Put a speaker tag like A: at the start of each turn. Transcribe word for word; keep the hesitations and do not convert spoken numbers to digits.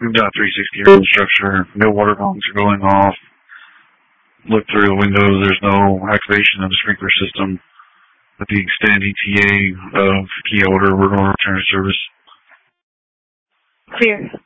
A: We've got three sixty here in the structure. No water gongs are going off. Look through the windows. There's no activation of the sprinkler system. With the extended E T A of key order, we're going to return to service.
B: Clear.